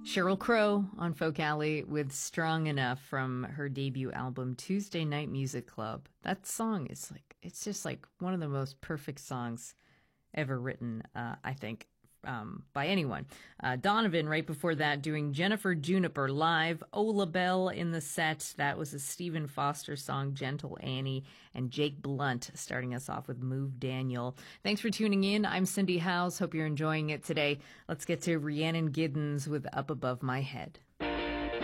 Sheryl Crow on Folk Alley with Strong Enough from her debut album Tuesday Night Music Club. That song is it's just like one of the most perfect songs ever written, I think, by anyone. Donovan right before that doing Jennifer Juniper live. Ola Bell in the set. That was a Stephen Foster song, Gentle Annie. And Jake Blunt starting us off with Move Daniel. Thanks for tuning in. I'm Cindy Howes. Hope you're enjoying it today. Let's get to Rhiannon Giddens with Up Above My Head.